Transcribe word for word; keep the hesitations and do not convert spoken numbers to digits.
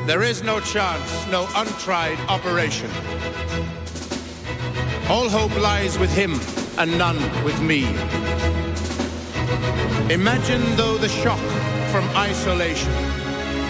There is no chance, no untried operation. All hope lies with him and none with me. Imagine though the shock from isolation